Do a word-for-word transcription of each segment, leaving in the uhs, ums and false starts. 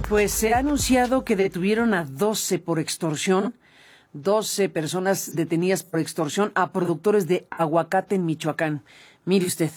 Pues se ha anunciado que detuvieron a doce por extorsión, doce personas detenidas por extorsión a productores de aguacate en Michoacán. Mire usted,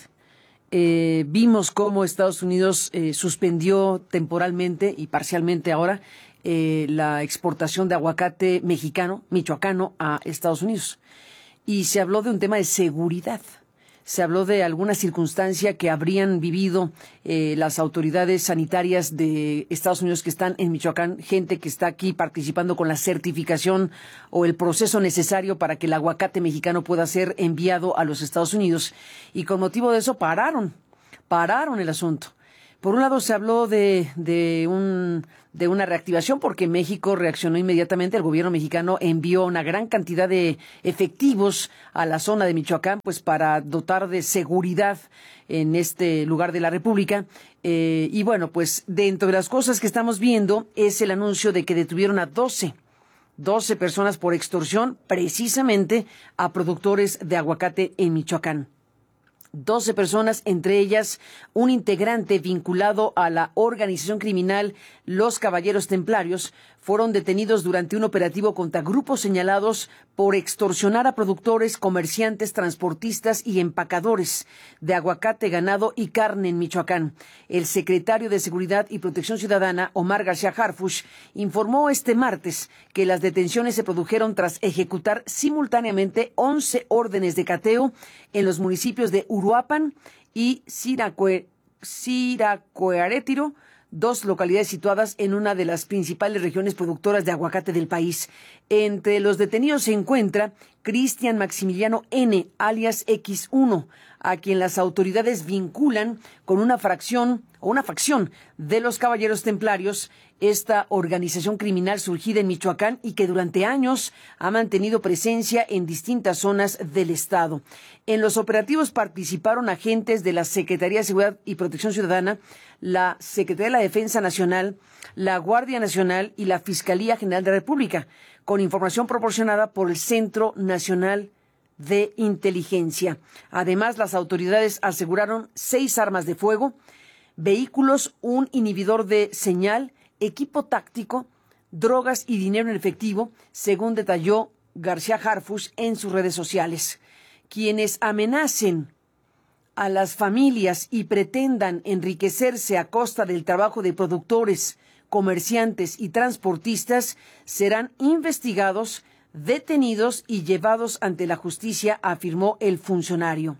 eh, vimos cómo Estados Unidos eh, suspendió temporalmente y parcialmente ahora eh, la exportación de aguacate mexicano, michoacano, a Estados Unidos. Y se habló de un tema de seguridad. Se habló de alguna circunstancia que habrían vivido eh, las autoridades sanitarias de Estados Unidos que están en Michoacán, gente que está aquí participando con la certificación o el proceso necesario para que el aguacate mexicano pueda ser enviado a los Estados Unidos. Y con motivo de eso pararon, pararon el asunto. Por un lado se habló de, de, un, de una reactivación porque México reaccionó inmediatamente. El gobierno mexicano envió una gran cantidad de efectivos a la zona de Michoacán pues para dotar de seguridad en este lugar de la República. Eh, y bueno, pues dentro de las cosas que estamos viendo es el anuncio de que detuvieron a doce, doce personas por extorsión precisamente a productores de aguacate en Michoacán. doce personas, entre ellas un integrante vinculado a la organización criminal Los Caballeros Templarios, fueron detenidos durante un operativo contra grupos señalados por extorsionar a productores, comerciantes, transportistas y empacadores de aguacate, ganado y carne en Michoacán. El secretario de Seguridad y Protección Ciudadana, Omar García Harfuch, informó este martes que las detenciones se produjeron tras ejecutar simultáneamente once órdenes de cateo en los municipios de Uruapan y Siracue, Siracuaretiro, dos localidades situadas en una de las principales regiones productoras de aguacate del país. Entre los detenidos se encuentra Cristian Maximiliano N., alias equis uno, a quien las autoridades vinculan con una fracción o una facción de los Caballeros Templarios, esta organización criminal surgida en Michoacán y que durante años ha mantenido presencia en distintas zonas del estado. En los operativos participaron agentes de la Secretaría de Seguridad y Protección Ciudadana, la Secretaría de la Defensa Nacional, la Guardia Nacional y la Fiscalía General de la República, con información proporcionada por el Centro Nacional de Inteligencia. Además, las autoridades aseguraron seis armas de fuego, vehículos, un inhibidor de señal, equipo táctico, drogas y dinero en efectivo, según detalló García Harfuch en sus redes sociales. Quienes amenacen a las familias y pretendan enriquecerse a costa del trabajo de productores, comerciantes y transportistas serán investigados, detenidos y llevados ante la justicia, afirmó el funcionario.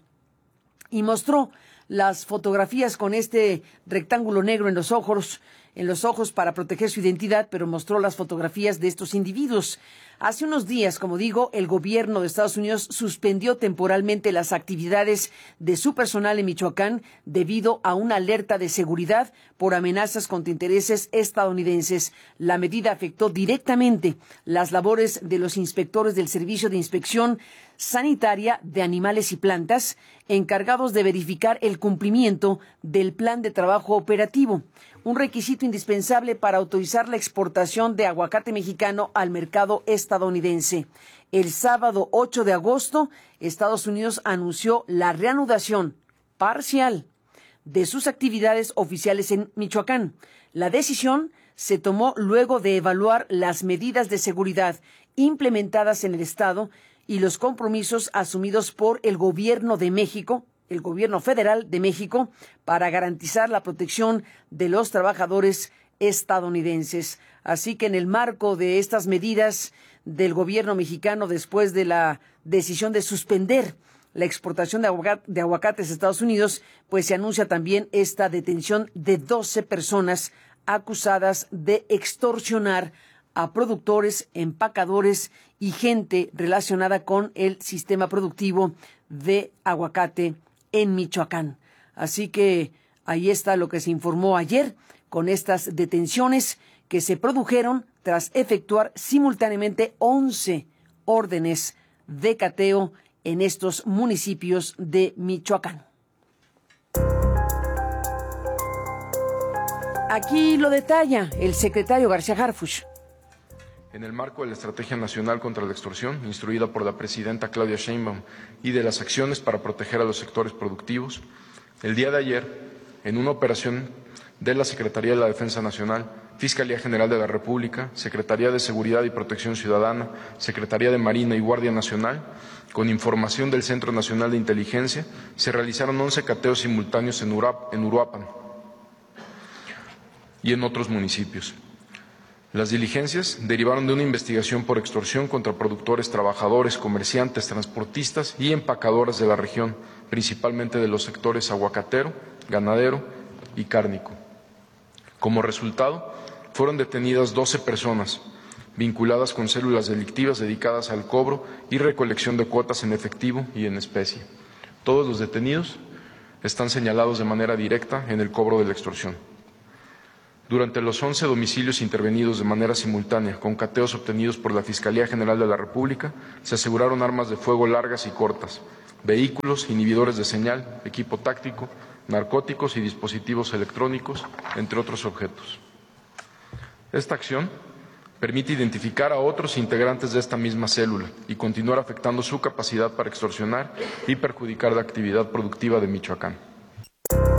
Y mostró las fotografías con este rectángulo negro en los ojos, en los ojos para proteger su identidad, pero mostró las fotografías de estos individuos. Hace unos días, como digo, el gobierno de Estados Unidos suspendió temporalmente las actividades de su personal en Michoacán debido a una alerta de seguridad por amenazas contra intereses estadounidenses. La medida afectó directamente las labores de los inspectores del Servicio de Inspección Sanitaria de Animales y Plantas, encargados de verificar el cumplimiento del plan de trabajo operativo, un requisito indispensable para autorizar la exportación de aguacate mexicano al mercado estadounidense. El sábado ocho de agosto, Estados Unidos anunció la reanudación parcial de sus actividades oficiales en Michoacán. La decisión se tomó luego de evaluar las medidas de seguridad implementadas en el estado y los compromisos asumidos por el gobierno de México, el gobierno federal de México, para garantizar la protección de los trabajadores estadounidenses. Así que en el marco de estas medidas del gobierno mexicano, después de la decisión de suspender la exportación de, aguacate, de aguacates a Estados Unidos, pues se anuncia también esta detención de doce personas acusadas de extorsionar a productores, empacadores y gente relacionada con el sistema productivo de aguacate en Michoacán. Así que ahí está lo que se informó ayer con estas detenciones que se produjeron tras efectuar simultáneamente once órdenes de cateo en estos municipios de Michoacán. Aquí lo detalla el secretario García Harfuch. En el marco de la Estrategia Nacional contra la Extorsión, instruida por la presidenta Claudia Sheinbaum, y de las acciones para proteger a los sectores productivos, el día de ayer, en una operación de la Secretaría de la Defensa Nacional, Fiscalía General de la República, Secretaría de Seguridad y Protección Ciudadana, Secretaría de Marina y Guardia Nacional, con información del Centro Nacional de Inteligencia, se realizaron once cateos simultáneos en, Urap, en Uruapan y en otros municipios. Las diligencias derivaron de una investigación por extorsión contra productores, trabajadores, comerciantes, transportistas y empacadoras de la región, principalmente de los sectores aguacatero, ganadero y cárnico. Como resultado, fueron detenidas doce personas vinculadas con células delictivas dedicadas al cobro y recolección de cuotas en efectivo y en especie. Todos los detenidos están señalados de manera directa en el cobro de la extorsión. Durante los once domicilios intervenidos de manera simultánea con cateos obtenidos por la Fiscalía General de la República, se aseguraron armas de fuego largas y cortas, vehículos, inhibidores de señal, equipo táctico, narcóticos y dispositivos electrónicos, entre otros objetos. Esta acción permite identificar a otros integrantes de esta misma célula y continuar afectando su capacidad para extorsionar y perjudicar la actividad productiva de Michoacán.